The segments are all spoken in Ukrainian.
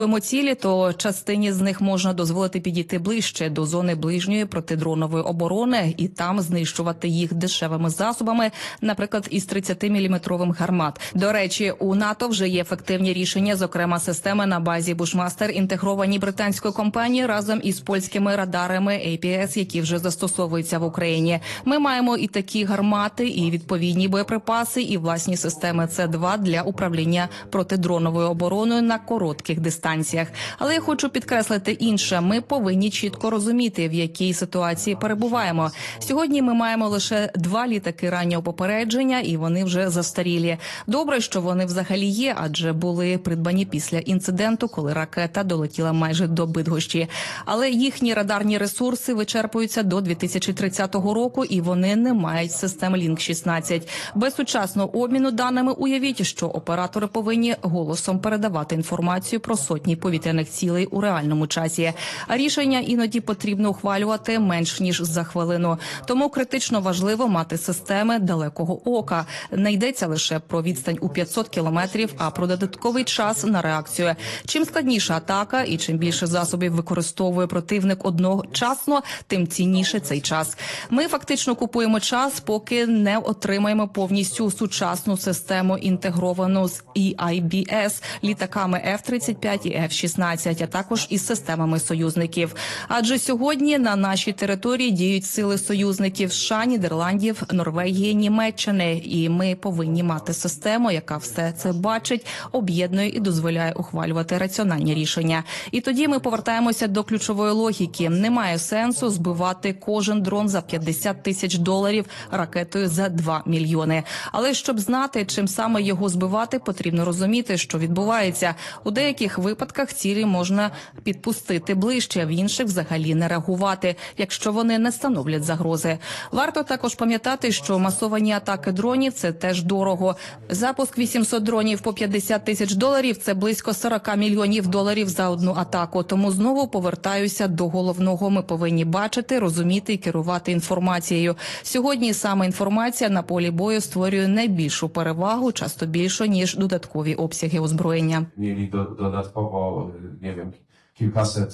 Цілі, то частині з них можна дозволити підійти ближче до зони ближньої протидронової оборони і там знищувати їх дешевими засобами, наприклад, із 30-мм гармат. До речі, у НАТО вже є ефективні рішення, зокрема системи на базі Бушмастер, інтегровані британською компанією разом із польськими радарами APS, які вже застосовуються в Україні. Ми маємо і такі гармати, і відповідні боєприпаси, і власні системи С-2 для управління протидроновою обороною на коротких дистанціях. Але я хочу підкреслити інше. Ми повинні чітко розуміти, в якій ситуації перебуваємо. Сьогодні ми маємо лише 2 літаки раннього попередження, і вони вже застарілі. Добре, що вони взагалі є, адже були придбані після інциденту, коли ракета долетіла майже до Бидгощі. Але їхні радарні ресурси вичерпуються до 2030 року, і вони не мають систем Link-16. Без сучасного обміну даними уявіть, що оператори повинні голосом передавати інформацію про сотні повітряних цілей у реальному часі. А рішення іноді потрібно ухвалювати менш ніж за хвилину. Тому критично важливо мати системи далекого ока. Не йдеться лише про відстань у 500 кілометрів, а про додатковий час на реакцію. Чим складніша атака і чим більше засобів використовує противник одночасно, тим цінніше цей час. Ми фактично купуємо час, поки не отримаємо повністю сучасну систему, інтегровану з EIBS, літаками F-35 і F-16, а також із системами союзників. Адже сьогодні на нашій території діють сили союзників США, Нідерландів, Норвегії, Німеччини. І ми повинні мати систему, яка все це бачить, об'єднує і дозволяє ухвалювати раціональні рішення. І тоді ми повертаємося до ключової логіки. Немає сенсу збивати кожен дрон за $50 000 ракетою за 2 мільйони. Але щоб знати, чим саме його збивати, потрібно розуміти, що відбувається. У деяких випадках цілі можна підпустити ближче, в інших взагалі не реагувати, якщо вони не становлять загрози. Варто також пам'ятати, що масовані атаки дронів – це теж дорого. Запуск 800 дронів по $50 000 – це близько $40 мільйонів за одну атаку. Тому знову повертаюся до головного. Ми повинні бачити, розуміти і керувати інформацією. Сьогодні саме інформація на полі бою створює найбільшу перевагу, часто більшу, ніж додаткові обсяги озброєння. Dodatkowo, nie wiem, kilkaset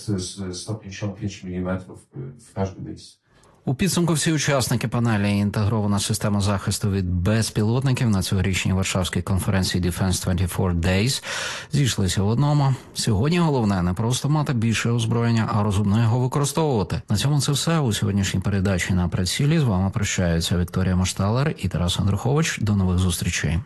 155 mm w każdym miejscu. У підсумку всі учасники панелі «Інтегрована система захисту від безпілотників» на цьогорічній Варшавській конференції Defense 24 Days зійшлися в одному. Сьогодні головне не просто мати більше озброєння, а розумно його використовувати. На цьому це все. У сьогоднішній передачі «На прицілі» з вами прощаються Вікторія Машталер і Тарас Андрухович. До нових зустрічей.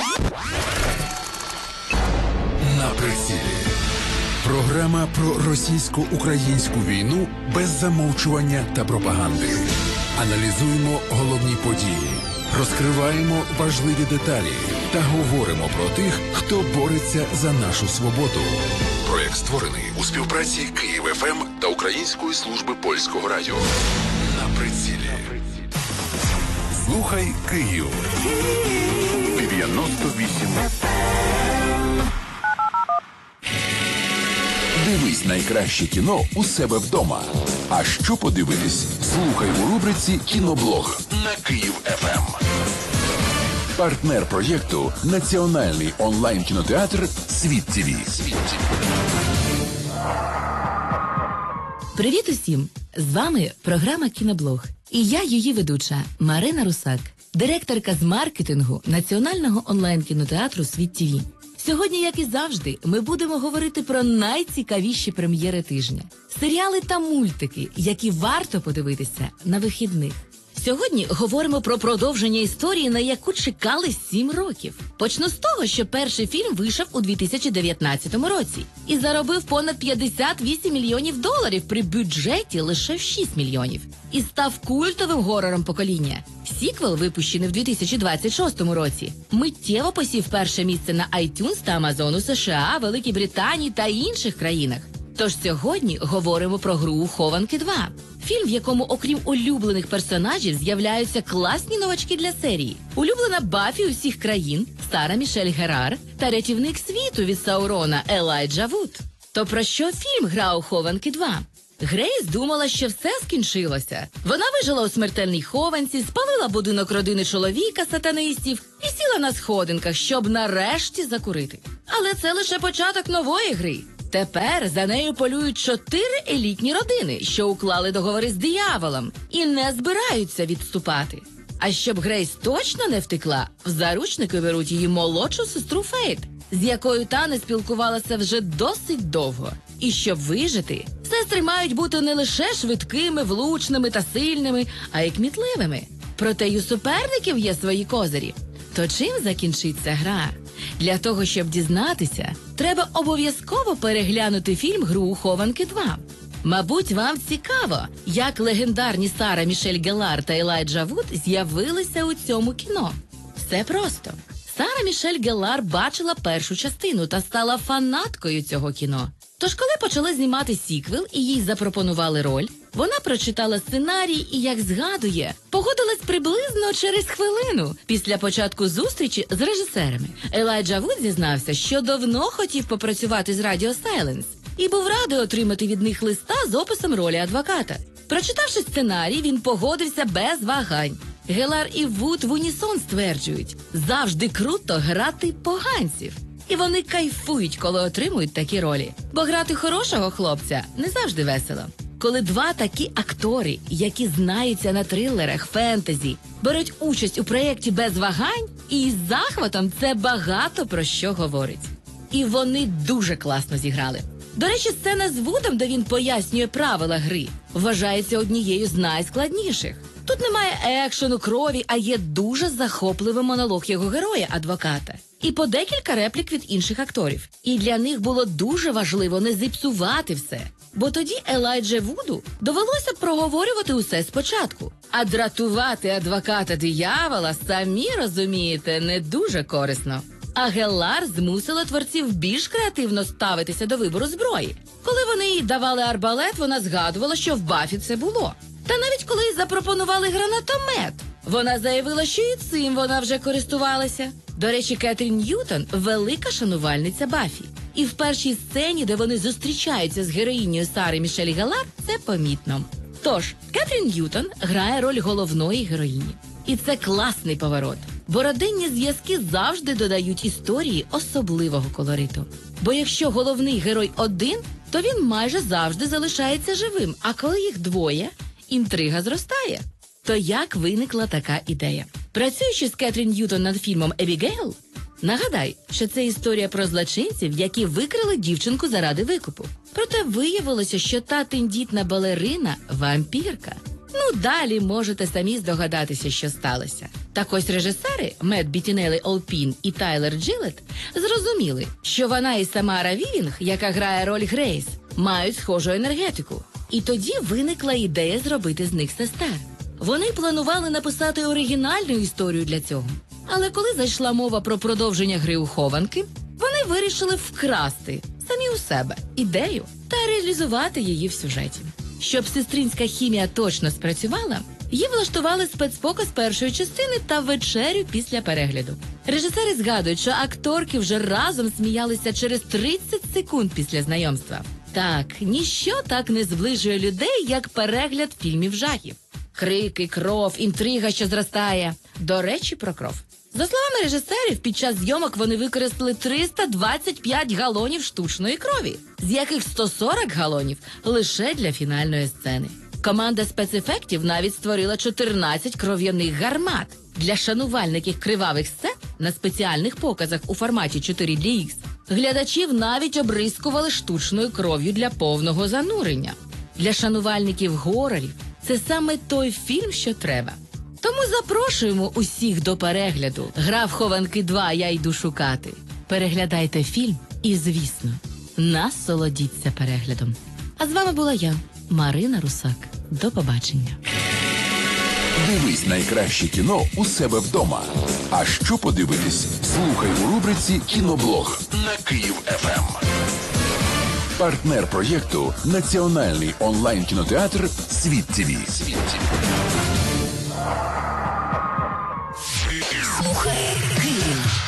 На прицілі. Програма про російсько-українську війну без замовчування та пропаганди. Аналізуємо головні події, розкриваємо важливі деталі та говоримо про тих, хто бореться за нашу свободу. Проєкт створений у співпраці Київ ФМ та Української служби польського радіо. На прицілі. Слухай Київ. 98 FM. Дивись найкраще кіно у себе вдома. А що подивитись? Слухай у рубриці «Кіноблог» на Київ ФМ. Партнер проєкту – національний онлайн-кінотеатр «Світ ТВ». Привіт усім! З вами програма «Кіноблог». І я її ведуча Марина Русак, директорка з маркетингу національного онлайн-кінотеатру «Світ ТВ». Сьогодні, як і завжди, ми будемо говорити про найцікавіші прем'єри тижня. Серіали та мультики, які варто подивитися на вихідних. Сьогодні говоримо про продовження історії, на яку чекали 7 років. Почну з того, що перший фільм вийшов у 2019 році і заробив понад $58 мільйонів при бюджеті лише в 6 мільйонів. І став культовим горором покоління. Сіквел, випущений в 2026 році, миттєво посів перше місце на iTunes та Amazon у США, Великій Британії та інших країнах. Тож сьогодні говоримо про гру «Хованки 2». Фільм, в якому, окрім улюблених персонажів, з'являються класні новачки для серії. Улюблена Баффі усіх країн, Сара Мішель Герар та рятівник світу від Саурона Елайджа Вуд. То про що фільм «Гра у Хованки 2»? Грейс думала, що все скінчилося. Вона вижила у смертельній хованці, спалила будинок родини чоловіка-сатанистів і сіла на сходинках, щоб нарешті закурити. Але це лише початок нової гри. Тепер за нею полюють 4 елітні родини, що уклали договори з дияволом і не збираються відступати. А щоб Грейс точно не втекла, в заручники беруть її молодшу сестру Фейт, з якою та не спілкувалася вже досить довго. І щоб вижити, сестри мають бути не лише швидкими, влучними та сильними, а й кмітливими. Проте й у суперників є свої козирі. То чим закінчиться гра? Для того, щоб дізнатися, треба обов'язково переглянути фільм «Гру у хованки 2». Мабуть, вам цікаво, як легендарні Сара Мішель Геллар та Елайджа Вуд з'явилися у цьому кіно. Все просто. Сара Мішель Геллар бачила першу частину та стала фанаткою цього кіно. Тож, коли почали знімати сіквел і їй запропонували роль, вона прочитала сценарій і, як згадує, погодилась приблизно через хвилину після початку зустрічі з режисерами. Елайджа Вуд зізнався, що давно хотів попрацювати з Radio Silence і був радий отримати від них листа з описом ролі адвоката. Прочитавши сценарій, він погодився без вагань. Геллар і Вуд в унісон стверджують, завжди круто грати поганців. І вони кайфують, коли отримують такі ролі. Бо грати хорошого хлопця не завжди весело. Коли два такі актори, які знаються на трилерах, фентезі, беруть участь у проєкті без вагань, і із захватом це багато про що говорить. І вони дуже класно зіграли. До речі, сцена з Вудом, де він пояснює правила гри, вважається однією з найскладніших. Тут немає екшену, крові, а є дуже захопливий монолог його героя-адвоката. І по декілька реплік від інших акторів. І для них було дуже важливо не зіпсувати все. Бо тоді Елайджа Вуду довелося проговорювати усе спочатку. А дратувати адвоката диявола, самі розумієте, не дуже корисно. А Геллар змусила творців більш креативно ставитися до вибору зброї. Коли вони їй давали арбалет, вона згадувала, що в Баффі це було. Та навіть коли їй запропонували гранатомет, вона заявила, що і цим вона вже користувалася. До речі, Кетрін Ньютон – велика шанувальниця Баффі. І в першій сцені, де вони зустрічаються з героїнею Сари Мішель Геллар, це помітно. Тож, Кетрін Ньютон грає роль головної героїні. І це класний поворот. Бо родинні зв'язки завжди додають історії особливого колориту. Бо якщо головний герой один, то він майже завжди залишається живим, а коли їх двоє, інтрига зростає. То як виникла така ідея? Працюючи з Кетрін Ньютон над фільмом «Ебігейл», нагадай, що це історія про злочинців, які викрили дівчинку заради викупу. Проте виявилося, що та тендітна балерина – вампірка. Ну, далі можете самі здогадатися, що сталося. Так ось режисери Мет Бітінелі Олпін і Тайлер Джилет зрозуміли, що вона і Самара Вівінг, яка грає роль Грейс, мають схожу енергетику. І тоді виникла ідея зробити з них сестер. Вони планували написати оригінальну історію для цього. Але коли зайшла мова про продовження гри у хованки, вони вирішили вкрасти самі у себе ідею та реалізувати її в сюжеті. Щоб сестринська хімія точно спрацювала, їй влаштували спецпоказ першої частини та вечерю після перегляду. Режисери згадують, що акторки вже разом сміялися через 30 секунд після знайомства. Так, ніщо так не зближує людей, як перегляд фільмів жахів. Крики, кров, інтрига, що зростає. До речі, про кров. За словами режисерів, під час зйомок вони використали 325 галонів штучної крові, з яких 140 галонів лише для фінальної сцени. Команда спецефектів навіть створила 14 кров'яних гармат. Для шанувальників кривавих сцен на спеціальних показах у форматі 4DX глядачів навіть обрискували штучною кров'ю для повного занурення. Для шанувальників горорів це саме той фільм, що треба. Тому запрошуємо усіх до перегляду. «Гра в хованки 2. Я йду шукати». Переглядайте фільм і, звісно, насолодіться переглядом. А з вами була я, Марина Русак. До побачення. Дивись найкраще кіно у себе вдома. А що подивитись? Слухай у рубриці «Кіноблог» на Київ ФМ. Партнер проєкту – національний онлайн-кінотеатр «Світ ТВ». Слухай Київ.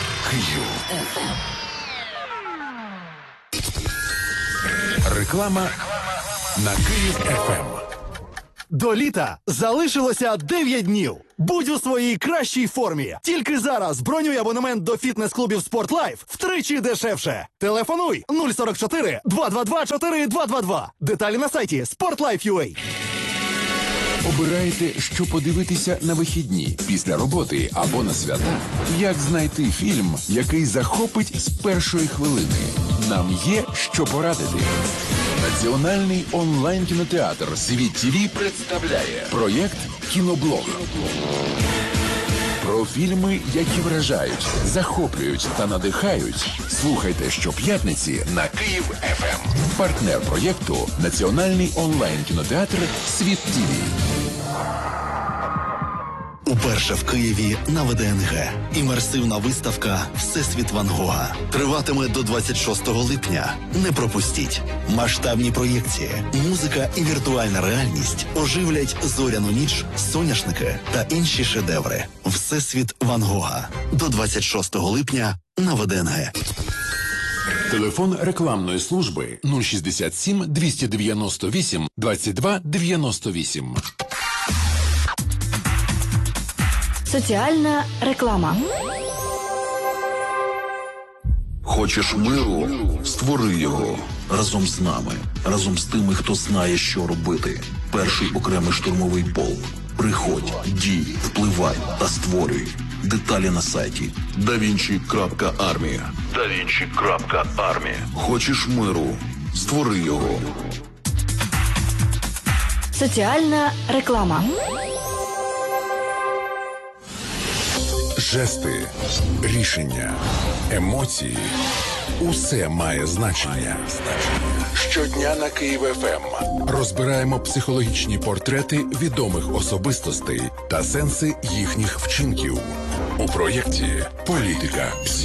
Реклама на Київ ФМ. До літа залишилося 9 днів. Будь у своїй кращій формі. Тільки зараз бронюй абонемент до фітнес-клубів «Спортлайф» втричі дешевше. Телефонуй 044 222 4222. Деталі на сайті sportlife.ua. Обираєте, що подивитися на вихідні, після роботи або на свята? Як знайти фільм, який захопить з першої хвилини? Нам є що порадити. Національний онлайн-кінотеатр «Світ ТВ» представляє проєкт «Кіноблог». Про фільми, які вражають, захоплюють та надихають. Слухайте щоп'ятниці на Київ ФМ. Партнер проєкту – Національний онлайн-кінотеатр «Світ ТВ». Уперше в Києві на ВДНГ. Імерсивна виставка «Всесвіт Ван Гога» триватиме до 26 липня. Не пропустіть. Масштабні проєкції, музика і віртуальна реальність оживлять зоряну ніч, соняшники та інші шедеври. «Всесвіт Ван Гога» до 26 липня на ВДНГ. Телефон рекламної служби 067 298 22 98. Соціальна реклама. Хочеш миру? Створи його. Разом з нами. Разом з тими, хто знає, що робити. Перший окремий штурмовий полк. Приходь, дій, впливай та створюй. Деталі на сайті davinci.army. davinci.army. Хочеш миру? Створи його. Соціальна реклама. Жести, рішення, емоції – усе має значення. Щодня на Київ ФМ розбираємо психологічні портрети відомих особистостей та сенси їхніх вчинків. У проєкті «Політика ПСІ».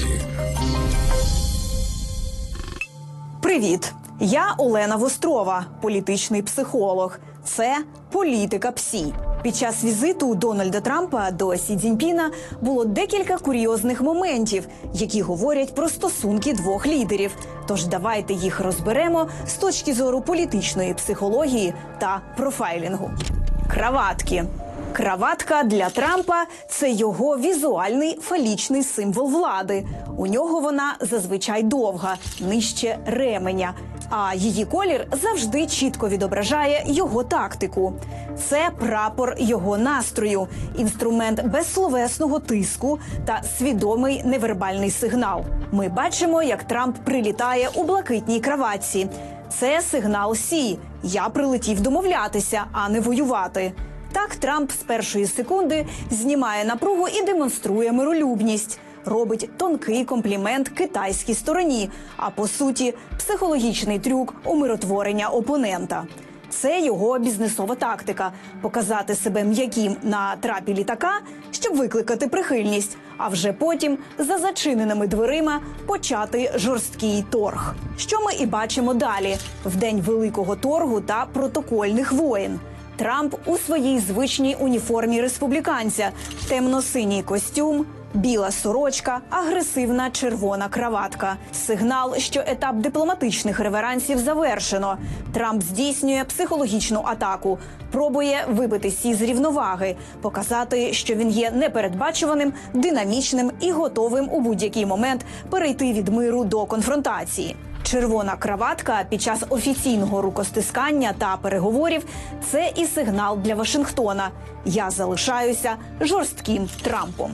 Привіт! Я Олена Вострова, політичний психолог. Це «Політика ПСІ». Під час візиту Дональда Трампа до Сі Цзіньпіна було декілька курйозних моментів, які говорять про стосунки двох лідерів. Тож давайте їх розберемо з точки зору політичної психології та профайлінгу. Краватки. Краватка для Трампа – це його візуальний фалічний символ влади. У нього вона зазвичай довга, нижче ременя. А її колір завжди чітко відображає його тактику. Це прапор його настрою, інструмент безсловесного тиску та свідомий невербальний сигнал. Ми бачимо, як Трамп прилітає у блакитній краватці. Це сигнал Сі – «Я прилетів домовлятися, а не воювати». Так Трамп з першої секунди знімає напругу і демонструє миролюбність. Робить тонкий комплімент китайській стороні, а по суті психологічний трюк умиротворення опонента. Це його бізнесова тактика – показати себе м'яким на трапі літака, щоб викликати прихильність, а вже потім за зачиненими дверима почати жорсткий торг. Що ми і бачимо далі – в день Великого торгу та протокольних воєн. Трамп у своїй звичній уніформі республіканця, темно-синій костюм, біла сорочка, агресивна червона краватка. Сигнал, що етап дипломатичних реверансів завершено. Трамп здійснює психологічну атаку, пробує вибити Сі з рівноваги, показати, що він є непередбачуваним, динамічним і готовим у будь-який момент перейти від миру до конфронтації. Червона краватка під час офіційного рукостискання та переговорів – це і сигнал для Вашингтона. Я залишаюся жорстким Трампом.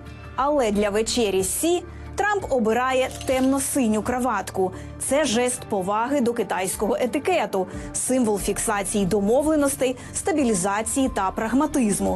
Але для вечері з Сі Трамп обирає темно-синю краватку. Це жест поваги до китайського етикету, символ фіксації домовленостей, стабілізації та прагматизму.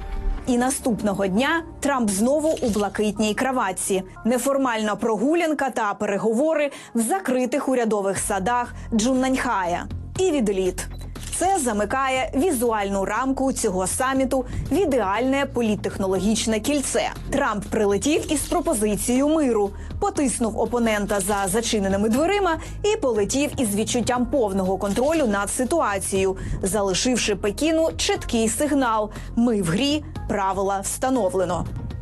І наступного дня Трамп знову у блакитній краватці. Неформальна прогулянка та переговори в закритих урядових садах Джуннаньхая. І відліт. Це замикає візуальну рамку цього саміту в ідеальне політтехнологічне кільце. Трамп прилетів із пропозицією миру, потиснув опонента за зачиненими дверима і полетів із відчуттям повного контролю над ситуацією, залишивши Пекіну чіткий сигнал – ми в грі, правила встановлено.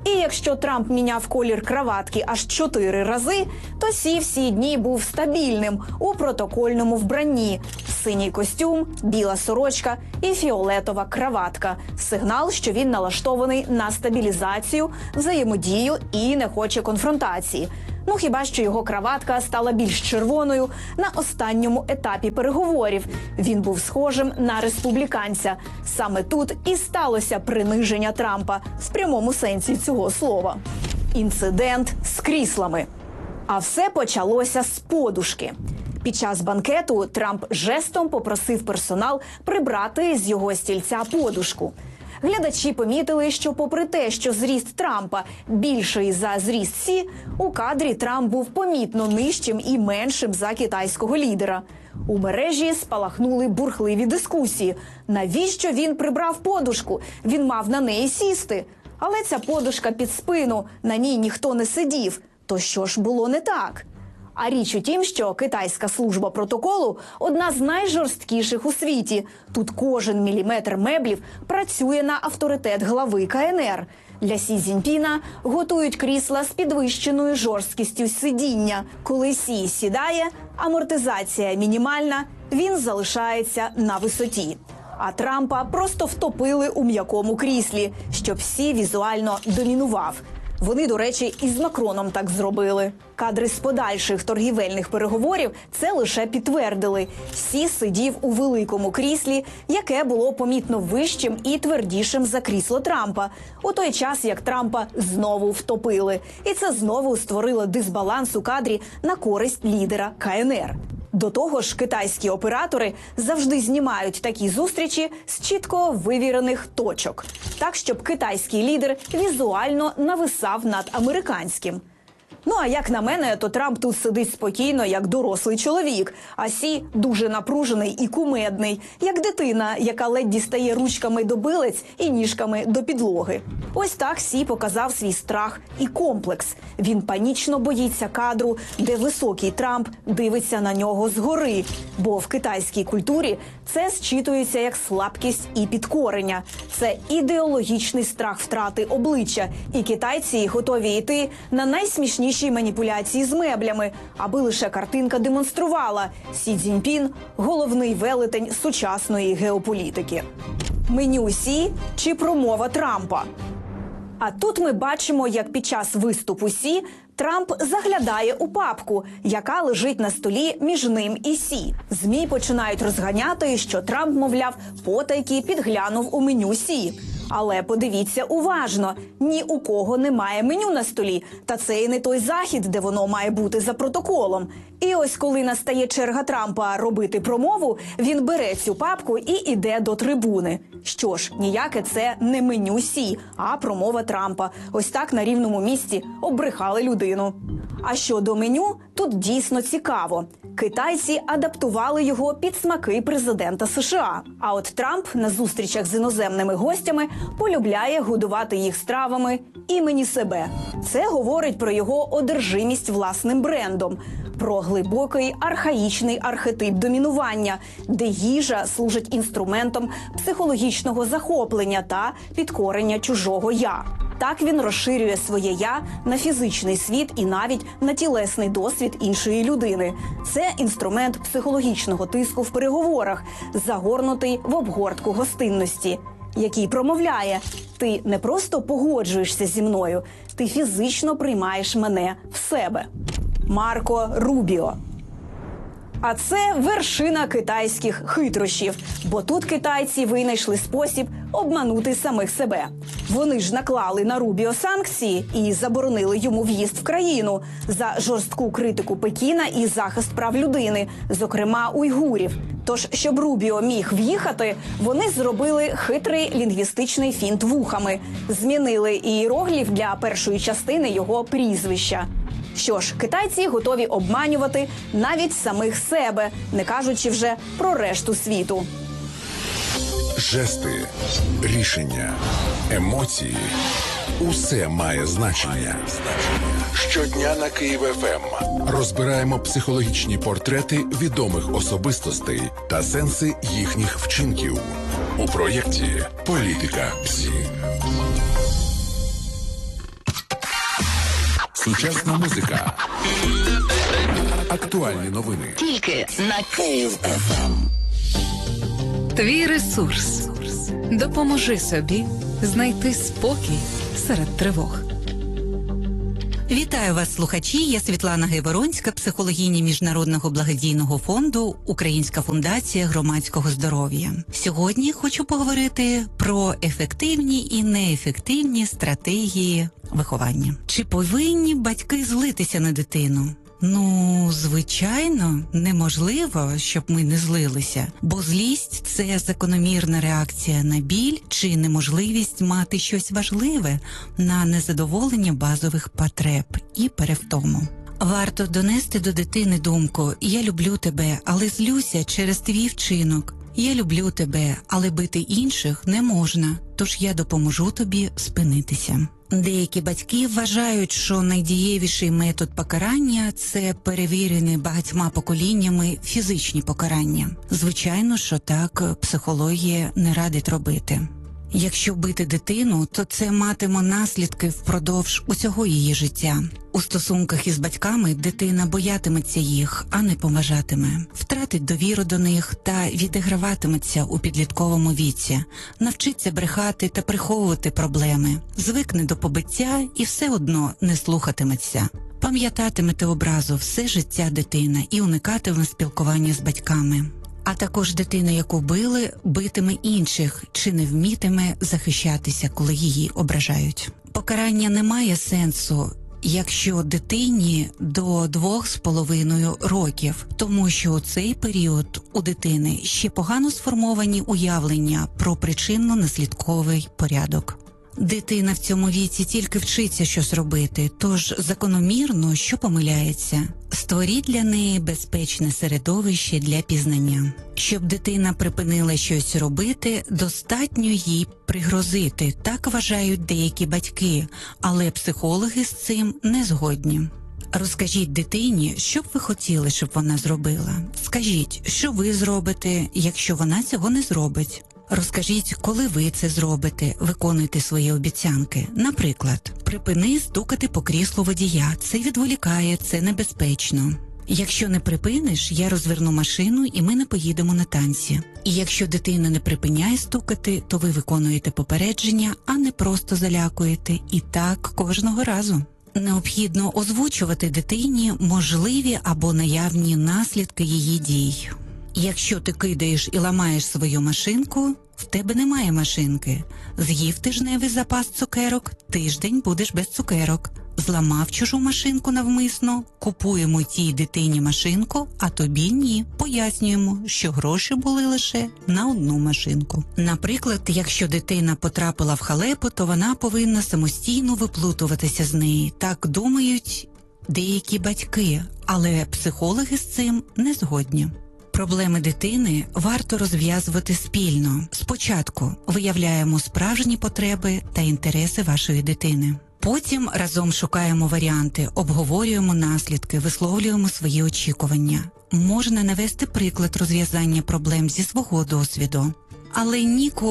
І якщо Трамп міняв колір краватки аж 4 рази, то Сі всі дні був стабільним у протокольному вбранні. Синій костюм, біла сорочка і фіолетова краватка. Сигнал, що він налаштований на стабілізацію, взаємодію і не хоче конфронтації. Ну, хіба що його краватка стала більш червоною на останньому етапі переговорів. Він був схожим на республіканця. Саме тут і сталося приниження Трампа в прямому сенсі цього слова. Інцидент з кріслами. А все почалося з подушки. Під час банкету Трамп жестом попросив персонал прибрати з його стільця подушку. Глядачі помітили, що попри те, що зріст Трампа більший за зріст Сі, у кадрі Трамп був помітно нижчим і меншим за китайського лідера. У мережі спалахнули бурхливі дискусії. Навіщо він прибрав подушку? Він мав на неї сісти. Але ця подушка під спину, на ній ніхто не сидів. То що ж було не так? А річ у тім, що китайська служба протоколу – одна з найжорсткіших у світі. Тут кожен міліметр меблів працює на авторитет глави КНР. Для Сі Цзіньпіна готують крісла з підвищеною жорсткістю сидіння. Коли Сі сідає, амортизація мінімальна, він залишається на висоті. А Трампа просто втопили у м'якому кріслі, щоб Сі візуально домінував. Вони, до речі, і з Макроном так зробили. Кадри з подальших торгівельних переговорів це лише підтвердили. Сі сидів у великому кріслі, яке було помітно вищим і твердішим за крісло Трампа, у той час, як Трампа знову втопили. І це знову створило дисбаланс у кадрі на користь лідера КНР. До того ж, китайські оператори завжди знімають такі зустрічі з чітко вивірених точок. Так, щоб китайський лідер візуально нависав над американським. Ну, а як на мене, то Трамп тут сидить спокійно, як дорослий чоловік, а Сі дуже напружений і кумедний, як дитина, яка ледь дістає ручками до билець і ніжками до підлоги. Ось так Сі показав свій страх і комплекс. Він панічно боїться кадру, де високий Трамп дивиться на нього згори, бо в китайській культурі це зчитується як слабкість і підкорення. Це ідеологічний страх втрати обличчя, і китайці готові йти на найсмішніші маніпуляції з меблями, аби лише картинка демонструвала – Сі Цзіньпін – головний велетень сучасної геополітики. Меню Сі чи промова Трампа? А тут ми бачимо, як під час виступу Сі Трамп заглядає у папку, яка лежить на столі між ним і Сі. ЗМІ починають розганяти, що Трамп, мовляв, потайки підглянув у меню Сі. Але подивіться уважно, ні у кого немає меню на столі, та це і не той захід, де воно має бути за протоколом. І ось коли настає черга Трампа робити промову, він бере цю папку і іде до трибуни. Що ж, ніяке це не меню Сі, а промова Трампа. Ось так на рівному місці обрехали людину. А щодо меню, тут дійсно цікаво. Китайці адаптували його під смаки президента США. А от Трамп на зустрічах з іноземними гостями полюбляє годувати їх стравами імені себе. Це говорить про його одержимість власним брендом, про глибокий архаїчний архетип домінування, де їжа служить інструментом психологічного захоплення та підкорення чужого «я». Так він розширює своє «я» на фізичний світ і навіть на тілесний досвід іншої людини. Це інструмент психологічного тиску в переговорах, загорнутий в обгортку гостинності, який промовляє: «Ти не просто погоджуєшся зі мною, ти фізично приймаєш мене в себе». Марко Рубіо. А це вершина китайських хитрощів, бо тут китайці винайшли спосіб обманути самих себе. Вони ж наклали на Рубіо санкції і заборонили йому в'їзд в країну за жорстку критику Пекіна і захист прав людини, зокрема уйгурів. Тож, щоб Рубіо міг в'їхати, вони зробили хитрий лінгвістичний фінт вухами. Змінили ієрогліф для першої частини його прізвища. Що ж, китайці готові обманювати навіть самих себе, не кажучи вже про решту світу. Жести, рішення, емоції – усе має значення. Щодня на Київ ФМ розбираємо психологічні портрети відомих особистостей та сенси їхніх вчинків у проєкті «Політика ПСІ». Сучасна музика. Актуальні новини. Тільки на Київ ФМ. Твій ресурс. Допоможи собі знайти спокій серед тривог. Вітаю вас, слухачі. Я Світлана Гайворонська, психологиня Міжнародного благодійного фонду «Українська фундація громадського здоров'я». Сьогодні хочу поговорити про ефективні і неефективні стратегії виховання. Чи повинні батьки злитися на дитину? Ну, звичайно, неможливо, щоб ми не злилися, бо злість – це закономірна реакція на біль чи неможливість мати щось важливе на незадоволення базових потреб і перевтому. Варто донести до дитини думку «Я люблю тебе, але злюся через твій вчинок». «Я люблю тебе, але бити інших не можна, тож я допоможу тобі спинитися». Деякі батьки вважають, що найдієвіший метод покарання – це перевірені багатьма поколіннями фізичні покарання. Звичайно, що так психологія не радить робити. Якщо бити дитину, то це матиме наслідки впродовж усього її життя. У стосунках із батьками дитина боятиметься їх, а не поважатиме. Втратить довіру до них та відіграватиметься у підлітковому віці. Навчиться брехати та приховувати проблеми. Звикне до побиття і все одно не слухатиметься. Пам'ятатимете образу все життя дитина і уникатиме спілкування з батьками. А також дитина, яку били, битиме інших чи не вмітиме захищатися, коли її ображають. Покарання не має сенсу, якщо дитині до 2,5 років, тому що у цей період у дитини ще погано сформовані уявлення про причинно-наслідковий порядок. Дитина в цьому віці тільки вчиться щось робити, тож закономірно, що помиляється. Створіть для неї безпечне середовище для пізнання. Щоб дитина припинила щось робити, достатньо їй пригрозити. Так вважають деякі батьки, але психологи з цим не згодні. Розкажіть дитині, що б ви хотіли, щоб вона зробила. Скажіть, що ви зробите, якщо вона цього не зробить. Розкажіть, коли ви це зробите, виконуйте свої обіцянки. Наприклад, припини стукати по кріслу водія, це відволікає, це небезпечно. Якщо не припиниш, я розверну машину і ми не поїдемо на танці. І якщо дитина не припиняє стукати, то ви виконуєте попередження, а не просто залякуєте. І так кожного разу. Необхідно озвучувати дитині можливі або наявні наслідки її дій. Якщо ти кидаєш і ламаєш свою машинку, в тебе немає машинки. З'їв тижневий запас цукерок, тиждень будеш без цукерок. Зламав чужу машинку навмисно, купуємо тій дитині машинку, а тобі ні. Пояснюємо, що гроші були лише на одну машинку. Наприклад, якщо дитина потрапила в халепу, то вона повинна самостійно виплутуватися з неї. Так думають деякі батьки, але психологи з цим не згодні. Проблеми дитини варто розв'язувати спільно. Спочатку виявляємо справжні потреби та інтереси вашої дитини. Потім разом шукаємо варіанти, обговорюємо наслідки, висловлюємо свої очікування. Можна навести приклад розв'язання проблем зі свого досвіду. Але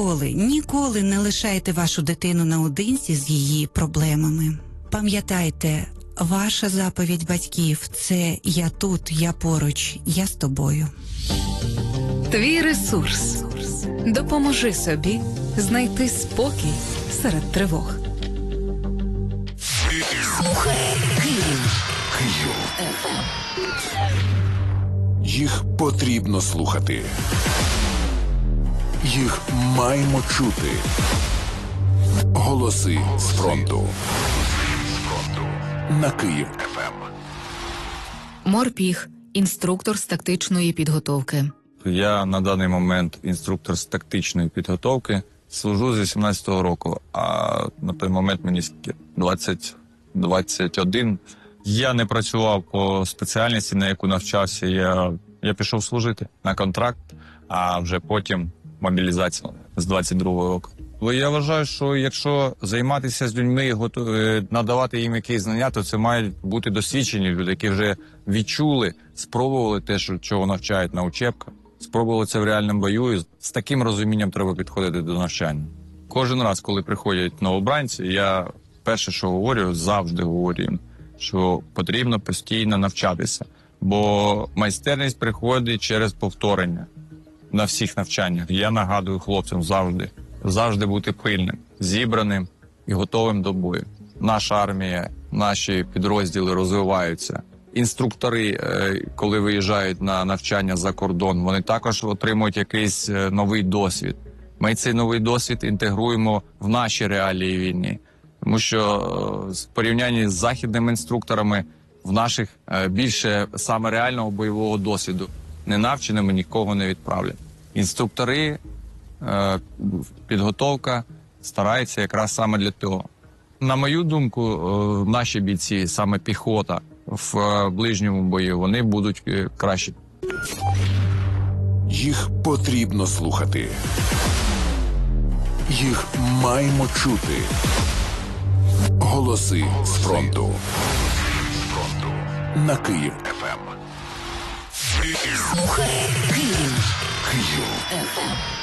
ніколи не лишайте вашу дитину наодинці з її проблемами. Пам'ятайте, ваша заповідь батьків – це «Я тут, я поруч, я з тобою». Твій ресурс. Допоможи собі знайти спокій серед тривог. Слухай Київ. Їх потрібно слухати. Їх маємо чути. Голоси з фронту. На Київ ФМ. Морпіх. Інструктор з тактичної підготовки. Я на даний момент інструктор з тактичної підготовки. Служу з 18-го року, а на той момент мені 21. Я не працював по спеціальності, на яку навчався. Я пішов служити на контракт, а вже потім мобілізація з 22-го року. Я вважаю, що якщо займатися з людьми, надавати їм якісь знання, то це мають бути досвідчені люди, які вже відчули, спробували те, чого навчають на учебках, спробували це в реальному бою, і з таким розумінням треба підходити до навчання. Кожен раз, коли приходять новобранці, я перше, що говорю, завжди говорю їм, що потрібно постійно навчатися, бо майстерність приходить через повторення на всіх навчаннях. Я нагадую хлопцям завжди бути пильним, зібраним і готовим до бою. Наша армія, наші підрозділи розвиваються. Інструктори, коли виїжджають на навчання за кордон, вони також отримують якийсь новий досвід. Ми цей новий досвід інтегруємо в наші реалії війни. Тому що в порівнянні з західними інструкторами в наших більше саме реального бойового досвіду. Ненавченими нікого не відправлять. Інструктори, підготовка стараються якраз саме для того. На мою думку, наші бійці, саме піхота в ближньому бою, вони будуть кращі. Їх потрібно слухати. Їх маємо чути. Голоси з фронту. На Київ ФМ. Слухай Київ. Київ. ФМ.